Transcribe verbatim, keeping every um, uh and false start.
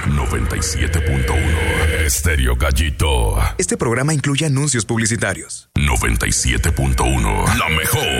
noventa y siete punto uno Estéreo Gallito. Este programa incluye anuncios publicitarios. noventa y siete punto uno La mejor.